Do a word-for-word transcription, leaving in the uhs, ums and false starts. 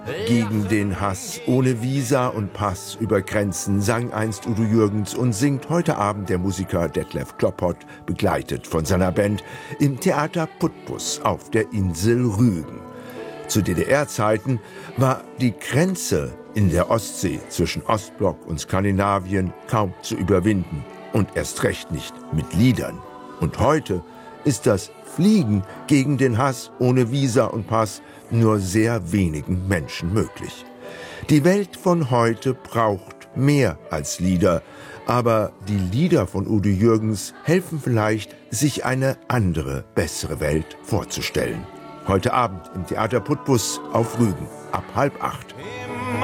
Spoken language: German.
Gegen den Hass, ohne Visa und Pass über Grenzen, sang einst Udo Jürgens und singt heute Abend der Musiker Detlef Kloppert, begleitet von seiner Band, im Theater Putbus auf der Insel Rügen. Zu D D R-Zeiten war die Grenze in der Ostsee zwischen Ostblock und Skandinavien kaum zu überwinden und erst recht nicht mit Liedern. Und heute ist das Fliegen gegen den Hass ohne Visa und Pass nur sehr wenigen Menschen möglich. Die Welt von heute braucht mehr als Lieder, aber die Lieder von Udo Jürgens helfen vielleicht, sich eine andere, bessere Welt vorzustellen. Heute Abend im Theater Putbus auf Rügen ab halb acht.